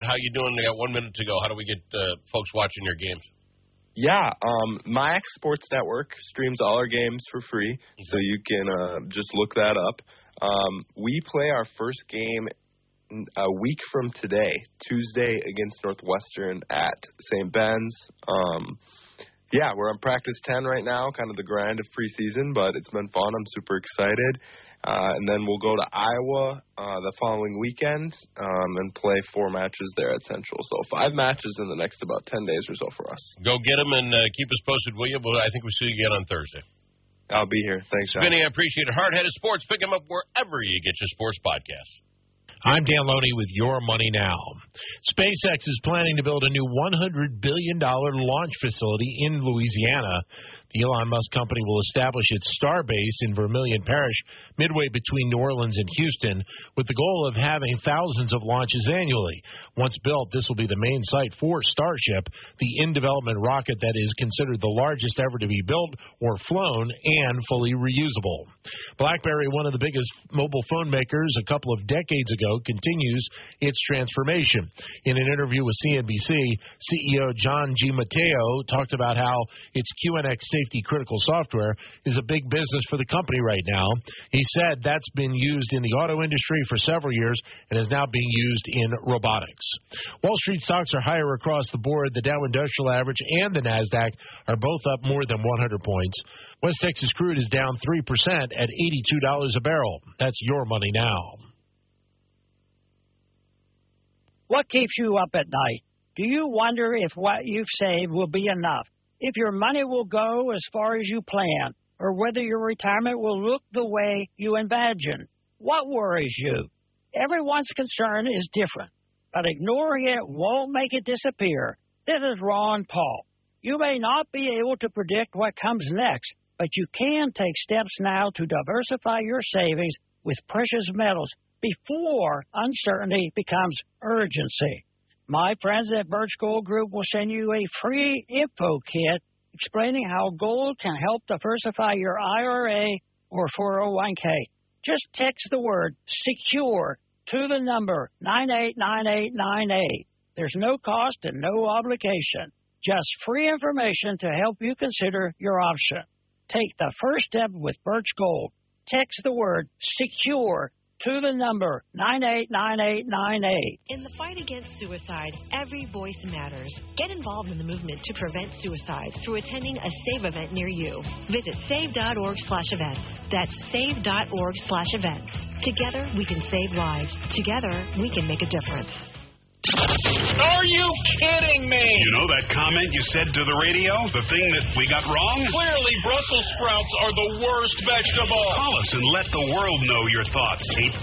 How you doing? We got 1 minute to go. How do we get folks watching your games? Yeah, MyX Sports Network streams all our games for free, so you can just look that up. We play our first game a week from today, Tuesday, against Northwestern at St. Ben's. Yeah, we're on practice 10 right now, kind of the grind of preseason, but it's been fun. I'm super excited. And then we'll go to Iowa the following weekend and play 4 matches there at Central. So 5 matches in the next about 10 days or so for us. Go get them and keep us posted, will you? Well, I think we'll see you again on Thursday. I'll be here. Thanks, John. Vinny, I appreciate it. Hard-Headed Sports. Pick them up wherever you get your sports podcasts. I'm Dan Loney with Your Money Now. SpaceX is planning to build a new $100 billion launch facility in Louisiana. The Elon Musk company will establish its Starbase in Vermilion Parish, midway between New Orleans and Houston, with the goal of having thousands of launches annually. Once built, this will be the main site for Starship, the in-development rocket that is considered the largest ever to be built or flown and fully reusable. BlackBerry, one of the biggest mobile phone makers a couple of decades ago, continues its transformation. In an interview with CNBC, CEO John G. Mateo talked about how its QNX safety-critical software is a big business for the company right now. He said that's been used in the auto industry for several years and is now being used in robotics. Wall Street stocks are higher across the board. The Dow Industrial Average and the NASDAQ are both up more than 100 points. West Texas crude is down 3% at $82 a barrel. That's Your Money Now. What keeps you up at night? Do you wonder if what you've saved will be enough? If your money will go as far as you plan, or whether your retirement will look the way you imagine? What worries you? Everyone's concern is different, but ignoring it won't make it disappear. This is Ron Paul. You may not be able to predict what comes next, but you can take steps now to diversify your savings with precious metals before uncertainty becomes urgency. My friends at Birch Gold Group will send you a free info kit explaining how gold can help diversify your IRA or 401k. Just text the word SECURE to the number 989898. There's no cost and no obligation. Just free information to help you consider your option. Take the first step with Birch Gold. Text the word SECURE to the number 989898. In the fight against suicide, every voice matters. Get involved in the movement to prevent suicide through attending a SAVE event near you. Visit save.org/events. That's save.org/events. Together, we can save lives. Together, we can make a difference. Are you kidding me? You know that comment you said to the radio? The thing that we got wrong? Clearly, Brussels sprouts are the worst vegetable. Call us and let the world know your thoughts.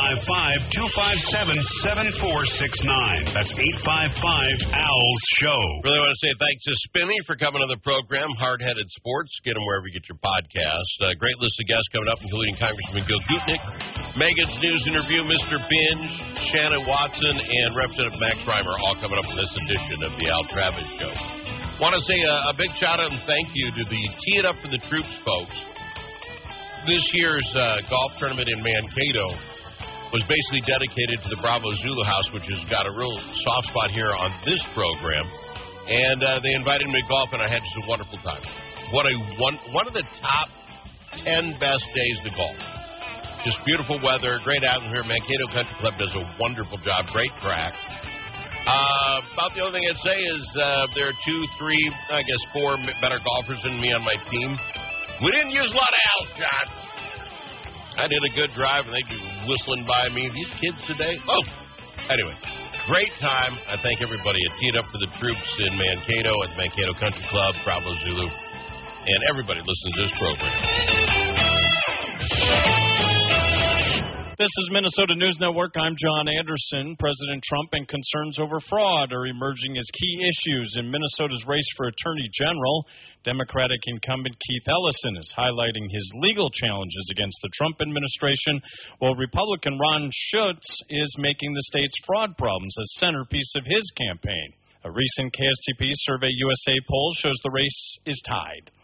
855-257-7469. That's 855-ALS-SHOW. Really want to say thanks to Spinny for coming on the program. Hard-Headed Sports. Get them wherever you get your podcasts. Great list of guests coming up, including Congressman Gil Gutnick, Megan's News Interview, Mr. Binge, Shannon Watson, and Representative Max Reimer, all coming up in this edition of the Al Travis Show. Want to say a big shout-out and thank you to the Tee It Up for the Troops folks. This year's golf tournament in Mankato was basically dedicated to the Bravo Zulu House, which has got a real soft spot here on this program. And they invited me to golf, and I had just a wonderful time. One of the top 10 best days to golf. Just beautiful weather, great atmosphere. Mankato Country Club does a wonderful job, great track. About the only thing I'd say is there are 4 better golfers than me on my team. We didn't use a lot of out shots. I did a good drive, and they'd be whistling by me. These kids today, oh! Anyway, great time. I thank everybody at Tee It Up for the Troops in Mankato at the Mankato Country Club, Bravo Zulu, and everybody listening to this program. This is Minnesota News Network. I'm John Anderson. President Trump and concerns over fraud are emerging as key issues in Minnesota's race for Attorney General. Democratic incumbent Keith Ellison is highlighting his legal challenges against the Trump administration, while Republican Ron Schutz is making the state's fraud problems a centerpiece of his campaign. A recent KSTP Survey USA poll shows the race is tied.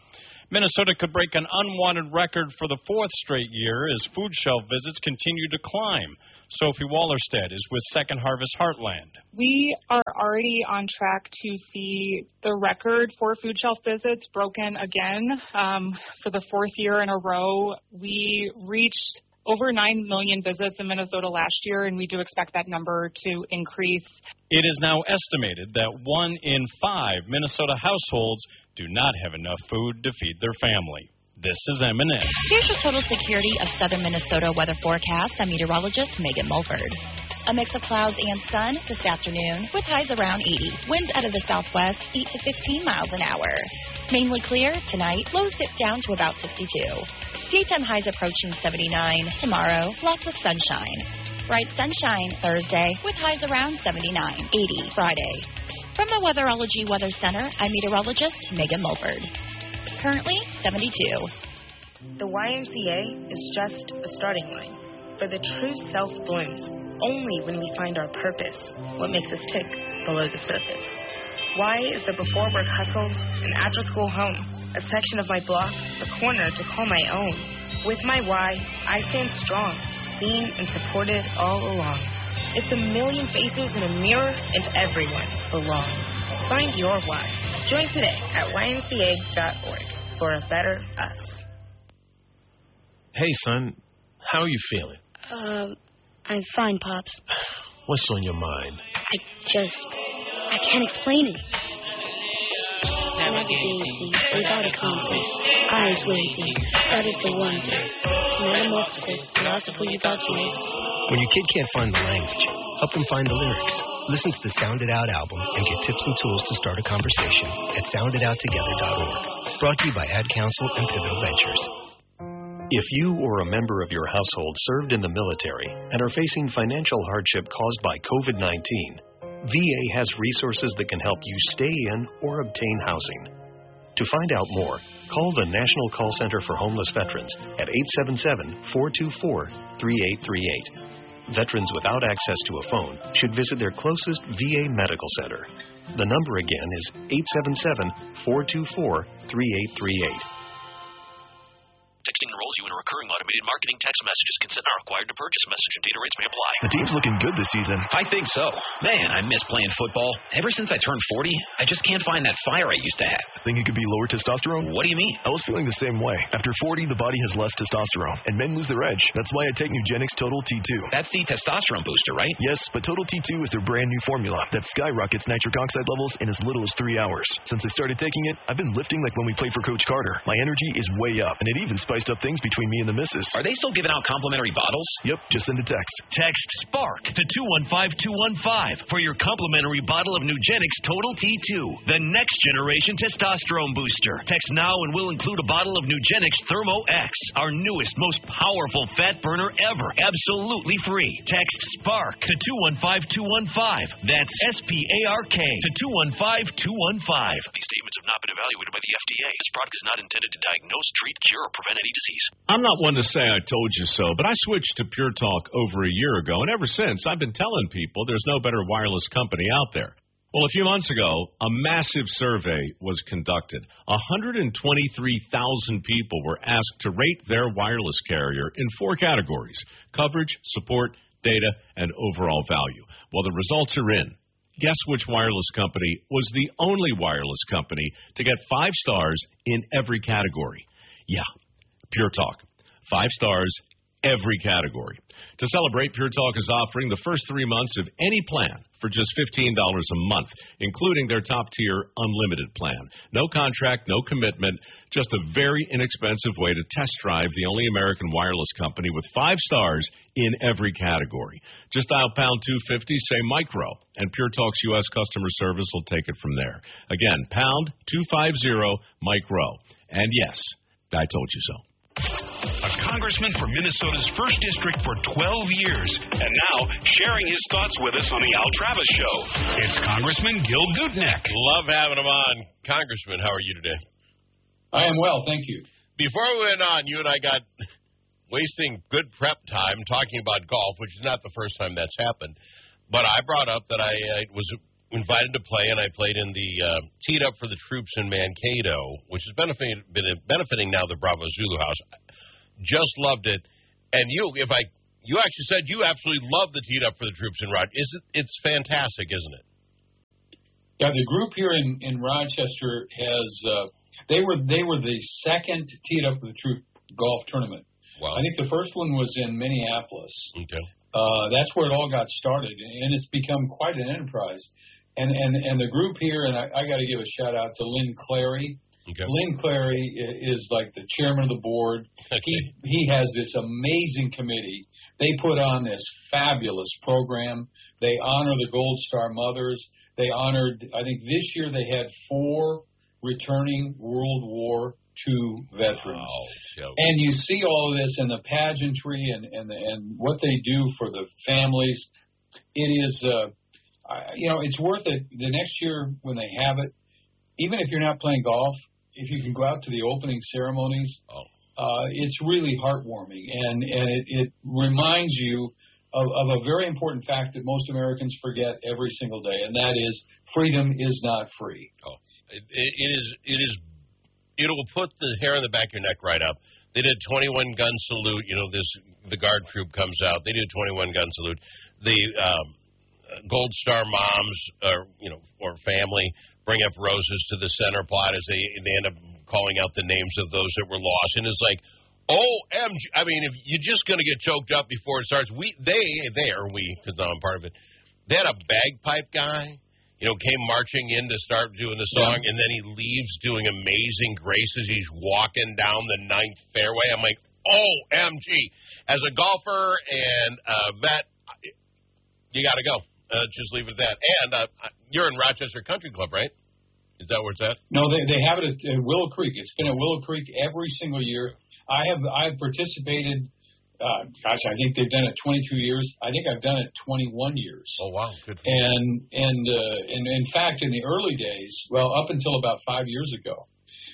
Minnesota could break an unwanted record for the fourth straight year as food shelf visits continue to climb. Sophie Wallerstedt is with Second Harvest Heartland. We are already on track to see the record for food shelf visits broken again. For the fourth year in a row, we reached over 9 million visits in Minnesota last year, and we do expect that number to increase. It is now estimated that 1 in 5 Minnesota households do not have enough food to feed their family. This is M&M. Here's your total security of southern Minnesota weather forecast. I'm meteorologist Megan Mulford. A mix of clouds and sun this afternoon with highs around 80. Winds out of the southwest 8 to 15 miles an hour. Mainly clear tonight. Lows dip down to about 62. Daytime highs approaching 79. Tomorrow, lots of sunshine. Bright sunshine Thursday with highs around 79. 80 Friday. From the Weatherology Weather Center, I'm meteorologist Megan Mulford. Currently 72. The YMCA is just a starting line, for the true self blooms only when we find our purpose, what makes us tick below the surface. Y is the before work hustle, an after school home, a section of my block, a corner to call my own. With my Y, I stand strong, seen and supported all along. It's a million faces in a mirror, and everyone belongs. Find your Y. Join today at ymca.org for a better us. Hey, son, how are you feeling? I'm fine, Pops. What's on your mind? I can't explain it. Navigating without a compass, eyes waiting, started to wonder. Metamorphosis, philosophy without choice. When your kid can't find the language, help them find the lyrics. Listen to the Sound It Out album and get tips and tools to start a conversation at sounditouttogether.org. Brought to you by Ad Council and Pivotal Ventures. If you or a member of your household served in the military and are facing financial hardship caused by COVID-19, VA has resources that can help you stay in or obtain housing. To find out more, call the National Call Center for Homeless Veterans at 877-424-3838. Veterans without access to a phone should visit their closest VA medical center. The number again is 877-424-3838. Texting enrolls you in a recurring automated marketing text messages. Consent are required to purchase. Message and data rates may apply. The team's looking good this season. I think so. Man, I miss playing football. Ever since I turned 40, I just can't find that fire I used to have. Think it could be lower testosterone? What do you mean? I was feeling the same way. After 40, the body has less testosterone, and men lose their edge. That's why I take Nugenix Total T2. That's the testosterone booster, right? Yes, but Total T2 is their brand new formula that skyrockets nitric oxide levels in as little as 3 hours. Since I started taking it, I've been lifting like when we played for Coach Carter. My energy is way up, and it even spiced up things between me and the missus. Are they still giving out complimentary bottles? Yep, just send a text. Text SPARK to 215215 for your complimentary bottle of Nugenix Total T2, the next generation testosterone booster. Text now and we'll include a bottle of Nugenix Thermo X, our newest, most powerful fat burner ever. Absolutely free. Text SPARK to 215215. That's SPARK to 215215. These statements have not been evaluated by the FDA. This product is not intended to diagnose, treat, cure, or prevent any disease. I'm not one to say I told you so, but I switched to Pure Talk over a year ago, and ever since, I've been telling people there's no better wireless company out there. Well, a few months ago, a massive survey was conducted. 123,000 people were asked to rate their wireless carrier in 4 categories: coverage, support, data, and overall value. Well, the results are in. Guess which wireless company was the only wireless company to get 5 stars in every category? Yeah, Pure Talk. 5 stars, every category. To celebrate, Pure Talk is offering the first 3 months of any plan for just $15 a month, including their top-tier unlimited plan. No contract, no commitment, just a very inexpensive way to test drive the only American wireless company with 5 stars in every category. Just dial pound 250, say micro, and Pure Talk's U.S. customer service will take it from there. Again, pound 250 micro. And yes, I told you so. A congressman from Minnesota's 1st District for 12 years, and now sharing his thoughts with us on the Al Travis Show. It's Congressman Gil Gutnick. Love having him on. Congressman, how are you today? I am well, thank you. Before we went on, you and I got wasting good prep time talking about golf, which is not the first time that's happened. But I brought up that I was invited to play, and I played in the Teed Up for the Troops in Mankato, which is benefiting now the Bravo Zulu House. Just loved it. And you actually said you absolutely love the Teed Up for the Troops in Rochester. It's fantastic, isn't it? Yeah, the group here in Rochester has they were the second Teed Up for the Troops golf tournament. Wow. I think the first one was in Minneapolis. Okay. That's where it all got started, and it's become quite an enterprise. And the group here, and I got to give a shout out to Lynn Clary. Okay. Lynn Clary is like the chairman of the board. Okay. He has this amazing committee. They put on this fabulous program. They honor the Gold Star mothers. They honored, I think this year they had 4 returning World War II veterans. Wow. And you see all of this and the pageantry and what they do for the families. It is, it's worth it. The next year when they have it, even if you're not playing golf, if you can go out to the opening ceremonies, it's really heartwarming. And it reminds you of a very important fact that most Americans forget every single day, and that is freedom is not free. Oh, it will put the hair on the back of your neck right up. They did 21 gun salute. The guard troop comes out. They did 21 gun salute. The Gold Star moms or family bring up roses to the center plot as they end up calling out the names of those that were lost. And it's like, OMG. I mean, if you're just going to get choked up before it starts, because I'm part of it, they had a bagpipe guy, came marching in to start doing the song, and then he leaves doing Amazing Grace as he's walking down the 9th fairway. I'm like, OMG. As a golfer and a vet, you got to go. Just leave it at that. And you're in Rochester Country Club, right? Is that where it's at? No, they have it at Willow Creek. It's been at Willow Creek every single year. I've participated. I think they've done it 22 years. I think I've done it 21 years. Oh wow, good. And in fact, in the early days, well, up until about 5 years ago,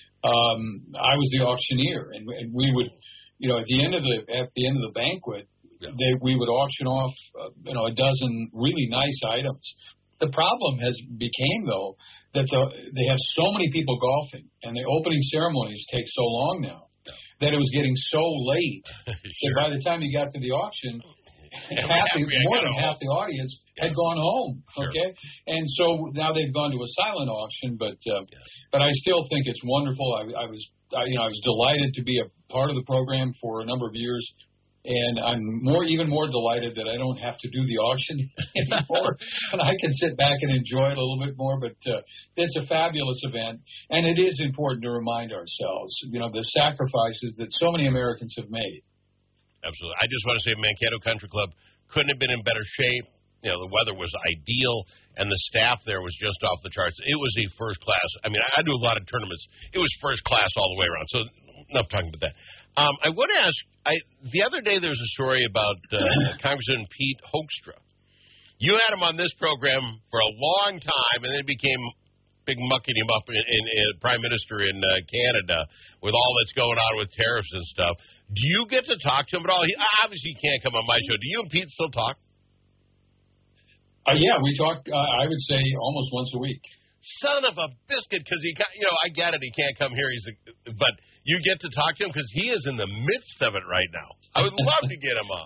I was the auctioneer, and we would, at the end of the banquet, we would auction off, a dozen really nice items. The problem became though that they have so many people golfing, and the opening ceremonies take so long now that it was getting so late that by the time you got to the auction, more than half the audience had gone home. Okay, and so now they've gone to a silent auction, but I still think it's wonderful. I was delighted to be a part of the program for a number of years. And I'm even more delighted that I don't have to do the auction anymore, and I can sit back and enjoy it a little bit more. But it's a fabulous event, and it is important to remind ourselves, the sacrifices that so many Americans have made. Absolutely. I just want to say Mankato Country Club couldn't have been in better shape. The weather was ideal, and the staff there was just off the charts. It was a first class. I mean, I do a lot of tournaments. It was first class all the way around. So enough talking about that. I want to ask, the other day there was a story about Congressman Pete Hoekstra. You had him on this program for a long time, and then became big mucking him up in Prime Minister in Canada with all that's going on with tariffs and stuff. Do you get to talk to him at all? He obviously can't come on my show. Do you and Pete still talk? Yeah, we talk, I would say, almost once a week. Son of a biscuit, because I get it, he can't come here. But you get to talk to him because he is in the midst of it right now. I would love to get him on.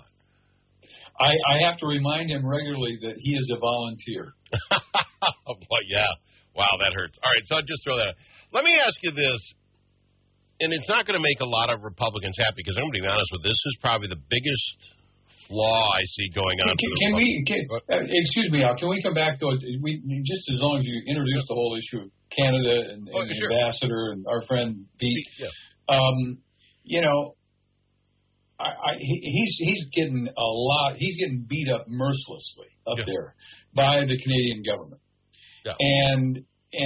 I have to remind him regularly that he is a volunteer. Oh, boy, yeah. Wow, that hurts. All right, so I'll just throw that out. Let me ask you this, and it's not going to make a lot of Republicans happy because I'm going to be honest with you, this is probably the biggest flaw I see going on. Excuse me, Al, can we come back to it? Just as long as you introduce the whole issue of Canada and the ambassador and our friend Pete. He's getting he's getting beat up mercilessly up there by the Canadian government. Yeah. And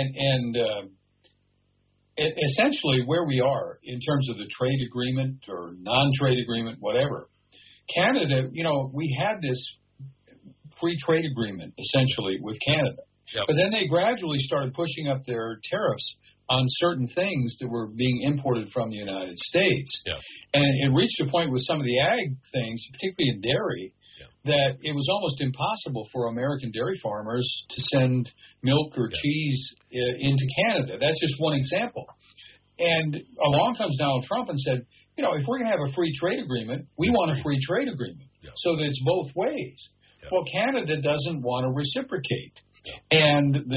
essentially where we are in terms of the trade agreement or non-trade agreement, whatever, Canada, we had this free trade agreement essentially with Canada. Yep. But then they gradually started pushing up their tariffs on certain things that were being imported from the United States. Yep. And it reached a point with some of the ag things, particularly in dairy, that it was almost impossible for American dairy farmers to send milk or cheese into Canada. That's just one example. And along comes Donald Trump and said, you know, if we're going to have a free trade agreement, we want a free trade agreement so that it's both ways. Well, Canada doesn't want to reciprocate. And the